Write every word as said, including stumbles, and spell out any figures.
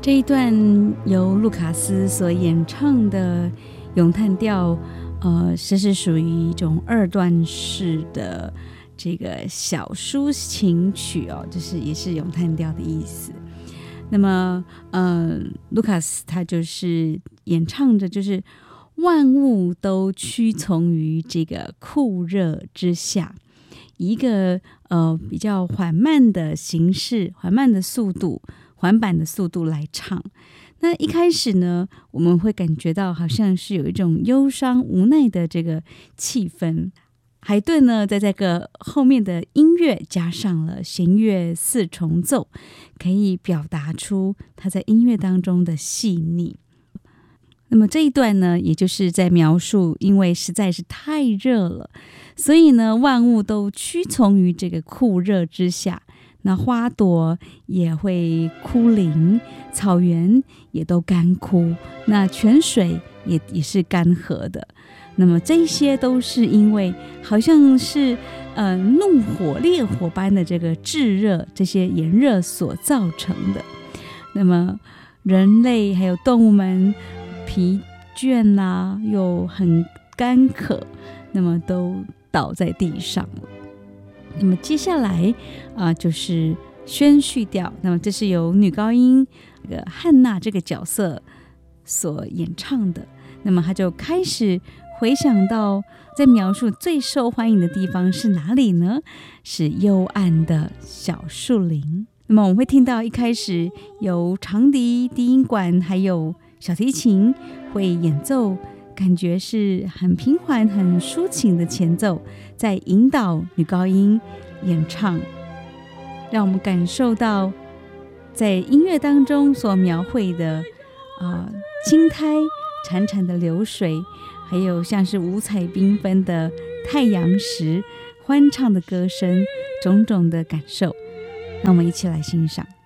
这一段由卢卡斯所演唱的咏叹调，呃，这是属于一种二段式的这个小抒情曲哦，就是也是咏叹调的意思。那么，呃，卢卡斯他就是演唱着，就是万物都屈从于这个酷热之下，以一个呃比较缓慢的形式、缓慢的速度。缓板的速度来唱。那一开始呢，我们会感觉到好像是有一种忧伤无奈的这个气氛。海顿呢，在这个后面的音乐加上了弦乐四重奏，可以表达出他在音乐当中的细腻。那么这一段呢，也就是在描述，因为实在是太热了，所以呢，万物都屈从于这个酷热之下。那花朵也会枯零，草原也都干枯，那泉水也也是干涸的。那么这些都是因为好像是呃怒火烈火般的这个炙热，这些炎热所造成的。那么人类还有动物们疲倦啦、啊，又很干渴，那么都倒在地上了。那么接下来啊、呃，就是宣叙调。那么这是由女高音这个汉娜这个角色所演唱的。那么她就开始回想到，在描述最受欢迎的地方是哪里呢？是幽暗的小树林。那么我们会听到一开始有长笛、低音管还有小提琴会演奏，感觉是很平缓很抒情的前奏，在引导女高音演唱，让我们感受到在音乐当中所描绘的啊、呃、青苔潺潺的流水，还有像是五彩缤纷的太阳石，欢唱的歌声，种种的感受，让我们一起来欣赏。